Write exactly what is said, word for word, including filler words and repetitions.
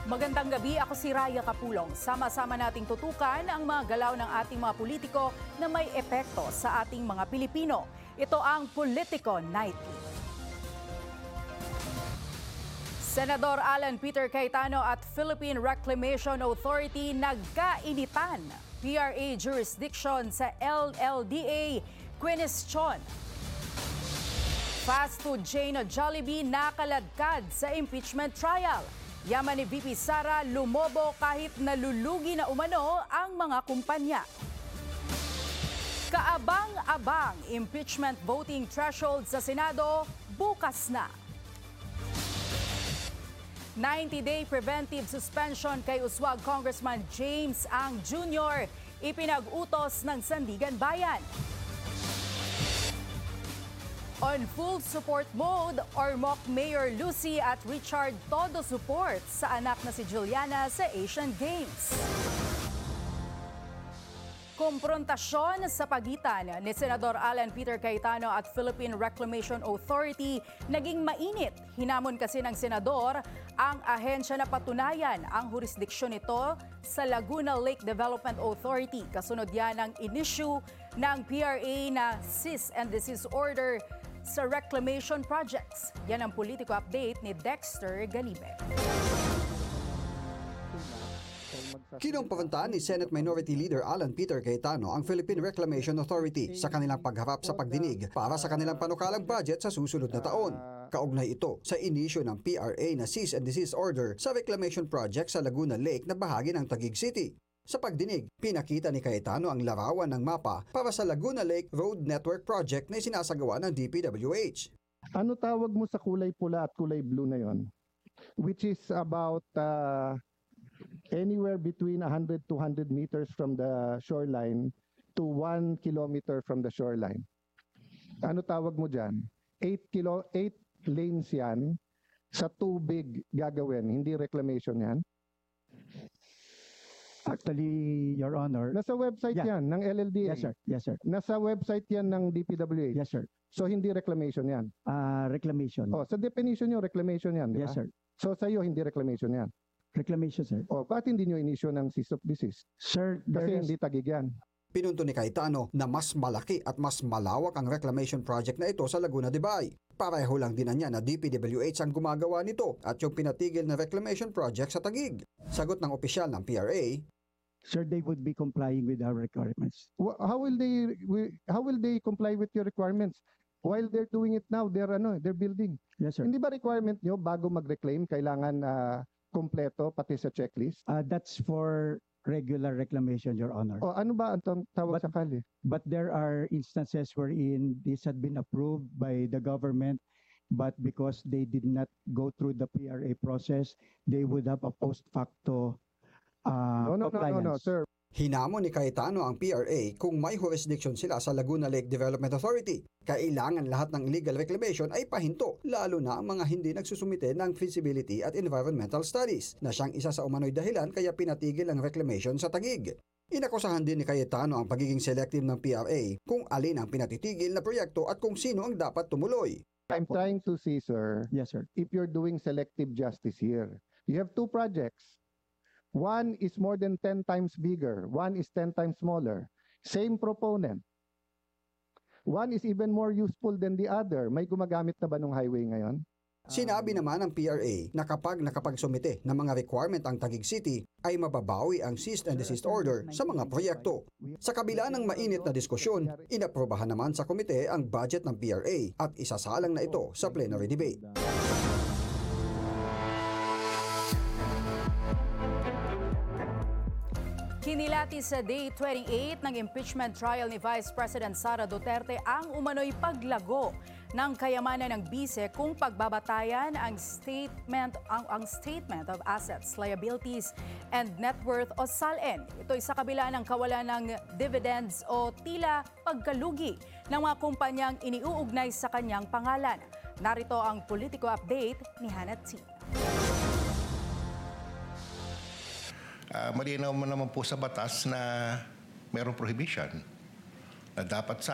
Magandang gabi, ako si Raya Kapulong. Sama-sama nating tutukan ang mga galaw ng ating mga politiko na may epekto sa ating mga Pilipino. Ito ang Politico Nightly. Senador Alan Peter Cayetano at Philippine Reclamation Authority nagkainitan. P R A jurisdiction sa L L D A Quinestyon. Fast food chain o Jollibee nakaladkad sa impeachment trial. Yaman ni V P Sara lumobo kahit nalulugi na umano ang mga kumpanya. Kaabang-abang impeachment voting threshold sa Senado bukas na. ninety-day preventive suspension kay Uswag Congressman James Ang Junior ipinag-utos ng Sandigan Bayan. On full support mode, Ormoc Mayor Lucy at Richard todo support sa anak na si Juliana sa Asian Games. Komprontasyon sa pagitan ni Senador Alan Peter Cayetano at Philippine Reclamation Authority naging mainit. Hinamon kasi ng senador ang ahensya na patunayan ang jurisdiksyon nito sa Laguna Lake Development Authority. Kasunod yan ang in-issue ng P R A na cease and desist order sa reclamation projects. Yan ang Politico Update ni Dexter Ganibe. Kinumprontahan ni Senate Minority Leader Alan Peter Cayetano ang Philippine Reclamation Authority sa kanilang pagharap sa pagdinig para sa kanilang panukalang budget sa susunod na taon. Kaugnay ito sa inisyo ng P R A na cease and desist order sa reclamation project sa Laguna Lake na bahagi ng Taguig City. Sa pagdinig, pinakita ni Cayetano ang larawan ng mapa para sa Laguna Lake Road Network Project na isinasagawa ng D P W H. Ano tawag mo sa kulay pula at kulay blue na yon? Which is about uh, anywhere between one hundred to one hundred meters from the shoreline to one kilometer from the shoreline. Ano tawag mo dyan? eight kilo, eight lanes yan sa tubig gagawin, hindi reclamation yan. Actually, Your Honor. Nasa website Yeah. yan ng L L D A. Yes, sir. Yes, sir. Nasa website yan ng D P W H. Yes, sir. So hindi reclamation yan. Uh, reclamation. Oh, sa definition nyo, reclamation yan, di ba? Yes, sir. So sa iyo, hindi reclamation yan. Reclamation, sir. Oh, bakit hindi nyo inisyo ng cease of desist? Sir, Kasi there is, hindi tagig yan. Pinunto ni Cayetano na mas malaki at mas malawak ang reclamation project na ito sa Laguna de Bay. Pareho lang din niya na D P W H ang gumagawa nito at yung pinatigil na reclamation project sa Taguig. Sagot ng opisyal ng P R A, sir, they would be complying with our requirements. Wh- How will they wi- how will they comply with your requirements? While they're doing it now, they're ano, they're building. Yes, sir. Hindi ba requirement nyo bago mag-reclaim kailangan ah, kompleto pati sa checklist? Uh, that's for regular reclamation, Your Honor. O ano ba ang tawag tawag But- sa kali? But there are instances wherein this had been approved by the government, but because they did not go through the P R A process, they would have a post facto uh, No, no, no, no, compliance. no, sir. hinamon ni Cayetano ang P R A kung may jurisdiction sila sa Laguna Lake Development Authority. Kailangan lahat ng illegal reclamation ay pahinto, lalo na ang mga hindi nagsusumite ng feasibility at environmental studies, na siyang isa sa umano'y dahilan kaya pinatigil ang reclamation sa Taguig. Inakusahan din ni Cayetano ang pagiging selective ng P R A kung alin ang pinatitigil na proyekto at kung sino ang dapat tumuloy. I'm trying to see, sir, Yes, sir. if you're doing selective justice here. You have two projects. One is more than ten times bigger. One is ten times smaller. Same proponent. One is even more useful than the other. May gumagamit na ba ng highway ngayon? Sinabi naman ng P R A na kapag nakapagsumite ng mga requirement ang Taguig City ay mababawi ang cease and desist order sa mga proyekto. Sa kabila ng mainit na diskusyon, inaprobahan naman sa komite ang budget ng P R A at isasalang na ito sa plenary debate. Kinilati sa Day twenty-eight ng impeachment trial ni Vice President Sara Duterte ang umano'y paglago ng kayamanan ng bise kung pagbabatayan ang statement ang, ang statement of assets, liabilities and net worth o S A L N. Ito'y sa kabila ng kawalan ng dividends o tila pagkalugi ng mga kumpanyang iniuugnay sa kanyang pangalan. Narito ang Politico Update ni Hannah T. Uh, malinaw mo naman po sa batas na mayroong prohibition na dapat sa